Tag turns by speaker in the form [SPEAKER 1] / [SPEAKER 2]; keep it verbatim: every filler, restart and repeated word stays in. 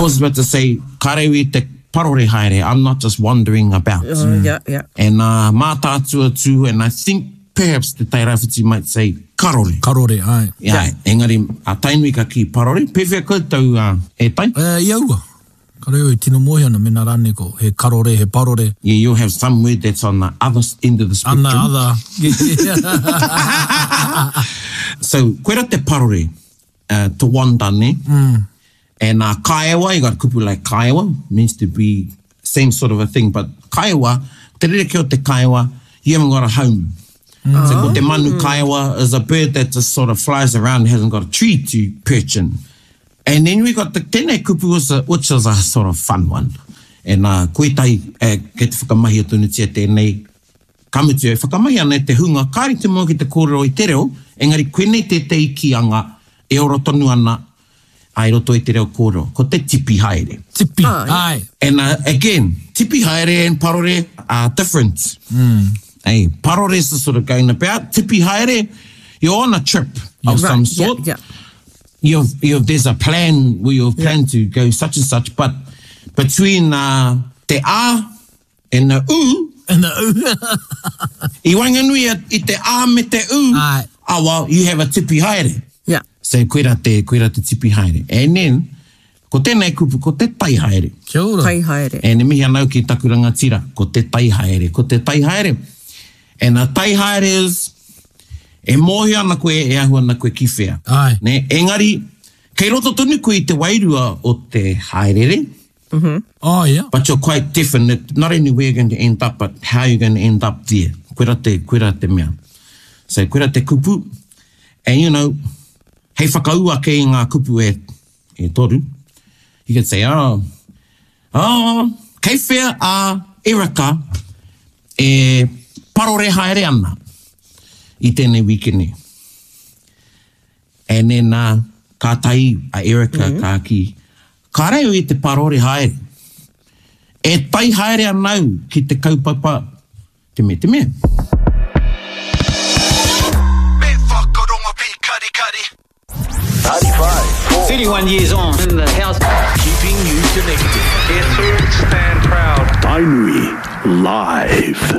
[SPEAKER 1] was about to say, karewi te parore haere. I'm not just wandering about.
[SPEAKER 2] Uh, mm. Yeah, yeah.
[SPEAKER 1] And uh, mā tātua too, and I think perhaps the Tairāwhiti might say karore.
[SPEAKER 3] Karore, ai.
[SPEAKER 1] Yeah, yeah. Engari, a tainui ka ki parore. Pewhia koutou uh, e tai?
[SPEAKER 3] Uh, iaua. Kareo i tino mohi ana mena rane ko. He karore, he parore.
[SPEAKER 1] Yeah, you'll have some word that's on the other end of the spectrum.
[SPEAKER 3] On the other.
[SPEAKER 1] So, koera te parore, uh, to wandane.
[SPEAKER 3] Mm.
[SPEAKER 1] And uh, kaiawa, you got kupu like kaiawa, means to be same sort of a thing. But kaiawa, te rere ki o te kaiawa, you haven't got a home. Mm. So, ko te manu kaiawa is a bird that just sort of flies around, hasn't got a tree to perch in. And then we got the tēnei kupu, was a, which is a sort of fun one. And uh, koe tai, uh, ke te whakamahi atunu tia tēnei, kamutu e whakamahi ana te hunga, kāri te mua ki te kōrero i te reo, engari koe nei te te ikianga, e oro tonu ana, ai roto i te reo kōrero, ko te tipi haere.
[SPEAKER 3] Tipi, oh, ai. Yeah.
[SPEAKER 1] And uh, again, tipi haere and parore are different.
[SPEAKER 3] Mm.
[SPEAKER 1] Hey, parore is sort of going about, tipi haere, you're on a trip yeah, of right, some sort.
[SPEAKER 2] Yeah, yeah.
[SPEAKER 1] You've, you've, there's a plan where you've planned yeah. to go such and such, but between uh, te a and the u,
[SPEAKER 3] and the u,
[SPEAKER 1] I wanganui i te a me te u,
[SPEAKER 3] Aye.
[SPEAKER 1] ah, well, you have a tipi haere.
[SPEAKER 2] Yeah.
[SPEAKER 1] So, koera te, koera te tipi haere. And then, ko tēnei kupu, ko te tai haere.
[SPEAKER 3] Kia ora.
[SPEAKER 2] Tai haere.
[SPEAKER 1] E ne mihi anau ki taku rangatira, ko te tai haere, ko te tai haere. And a tai haere is, e mohi ana koe, e ahu ana koe ki whea.
[SPEAKER 3] Ai.
[SPEAKER 1] Ne, engari, kei roto tonu koe i te wairua o te haerere.
[SPEAKER 2] Mm-hmm.
[SPEAKER 3] Oh, yeah.
[SPEAKER 1] But you're quite definite, not only where you're going to end up, but how you're going to end up there. Koera te, koera te mea. So, koera te kupu. And, you know, hei whakaua ke i ngā kupu e, e toru. You could say, oh, oh, kei whea a Erika e parore haere ana i tēnei wikene. And then, uh, ka tai a Erika mm-hmm. ka ki, ka reo i te parore haere. E tai haere anau ki te kaupapa, te me, te me.
[SPEAKER 4] thirty-one years on in the house, keeping you connected.
[SPEAKER 5] Yes, sir, stand proud.
[SPEAKER 6] Tainui Live.